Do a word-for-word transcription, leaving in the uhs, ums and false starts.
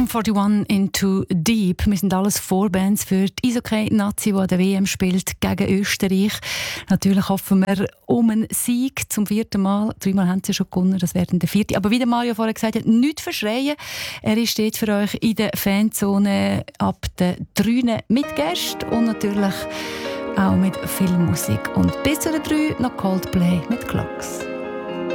Sum einundvierzig into Deep. Wir sind alles Vorbands für die Eishockey-Nazi, die an der W M spielt gegen Österreich. Natürlich hoffen wir um einen Sieg zum vierten Mal. Dreimal haben sie schon gewonnen, das wäre der vierte. Aber wie der Mario vorher gesagt hat, nichts verschreien. Er steht für euch in der Fanzone ab der drei mit Gästen und natürlich auch mit viel Musik. Und bis zu der drei noch Coldplay mit Clocks.